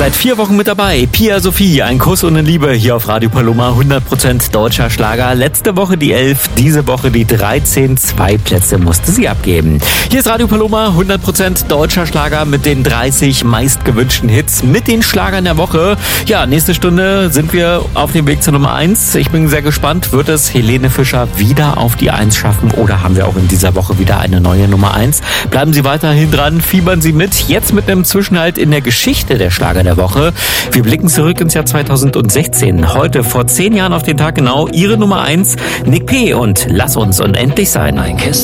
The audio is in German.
Seit 4 Wochen mit dabei. Pia Sophie, ein Kuss und eine Liebe hier auf Radio Paloma. 100% deutscher Schlager. Letzte Woche die 11, diese Woche die 13. 2 Plätze musste sie abgeben. Hier ist Radio Paloma, 100% deutscher Schlager mit den 30 meistgewünschten Hits, mit den Schlagern der Woche. Ja, nächste Stunde sind wir auf dem Weg zur Nummer 1. Ich bin sehr gespannt, wird es Helene Fischer wieder auf die 1 schaffen oder haben wir auch in dieser Woche wieder eine neue Nummer 1? Bleiben Sie weiterhin dran, fiebern Sie mit. Jetzt mit einem Zwischenhalt in der Geschichte der Schlager der Woche. Wir blicken zurück ins Jahr 2016. Heute, vor 10 Jahren auf den Tag genau, Ihre Nummer 1, Nick P. und Lass uns unendlich sein. Ein Kiss